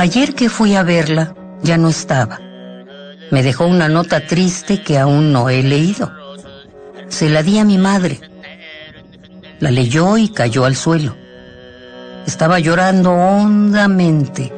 Ayer que fui a verla, ya no estaba. Me dejó una nota triste que aún no he leído. Se la di a mi madre. La leyó y cayó al suelo. Estaba llorando hondamente